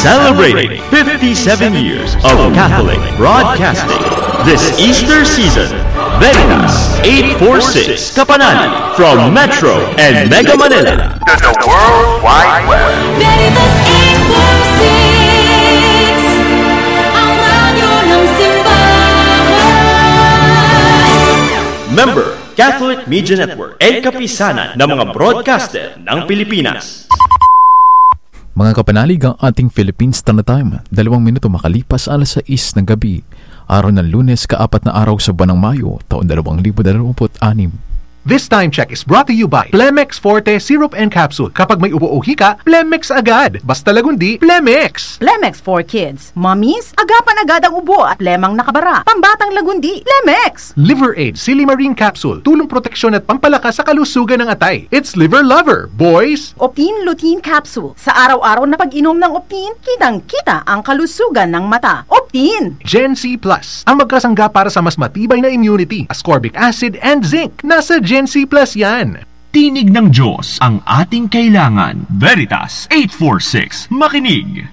Celebrating 57 years of Catholic broadcasting this Easter season. Veritas 846 Kapanani from Metro and Mega Manila to the World Wide Web. Veritas 846, ang radyo ng simbahan. Member Catholic Media Network and kapisanan ng mga broadcaster ng Pilipinas. Mga kapanalig, ang ating Philippine Standard Time, 2 minuto makalipas alas 6 ng gabi, araw ng Lunes, ka-4 na araw sa buwan ng Mayo, taon 2026. This time check is brought to you by Plemex Forte Syrup and Capsule. Kapag may ubo o hika, Plemex agad. Basta lagundi, Plemex. Plemex for Kids. Mommies, agapan agad ang ubo at lemang nakabara. Pambatang lagundi, Plemex. Liver Aid Silimarine Capsule. Tulong proteksyon at pampalakas sa kalusugan ng atay. It's Liver Lover, boys. Optin Lutein Capsule. Sa araw-araw na pag-inom ng Optin, kitang-kita ang kalusugan ng mata. Optin. Gen C Plus. Ang magkasangga para sa mas matibay na immunity. Ascorbic acid and zinc. Nasa Gen C Plus yan. Tinig ng Diyos ang ating kailangan. Veritas 846. Makinig.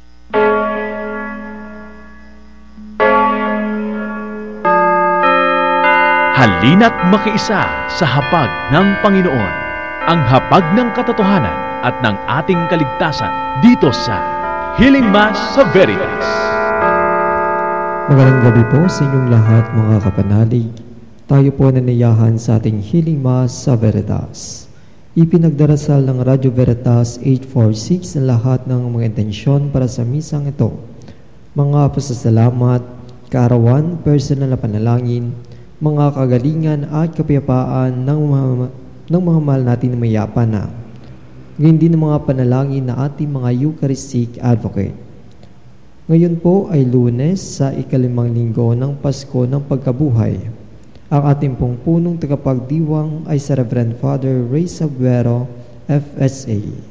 Halina't makiisa sa hapag ng Panginoon, ang hapag ng katotohanan at ng ating kaligtasan dito sa Healing Mass sa Veritas. Magandang gabi po sa inyong lahat, mga kapanalig. Tayo po nanayahan sa ating Healing Mass sa Veritas. Ipinagdarasal ng Radyo Veritas 846 ang lahat ng mga intensyon para sa misang ito. Mga pasasalamat, kaarawan, personal na panalangin, mga kagalingan at kapayapaan ng mga mahal natin na mayapa na. Ngayon din ang mga panalangin na ating mga Eucharistic Advocate. Ngayon po ay Lunes sa 5 linggo ng Pasko ng Pagkabuhay. Ang ating pong punong tagapagdiwang ay sa Reverend Father Ray Sabuero, FSA.